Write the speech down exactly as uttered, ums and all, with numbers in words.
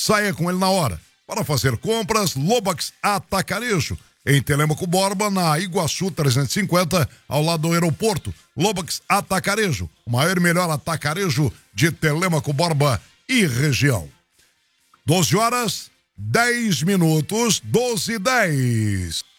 saia com ele na hora. Para fazer compras, Lobax Atacarejo. Em Telêmaco Borba, na Iguaçu trezentos e cinquenta, ao lado do aeroporto. Lobax Atacarejo, o maior e melhor atacarejo de Telêmaco Borba e região. doze horas, dez minutos, doze e dez.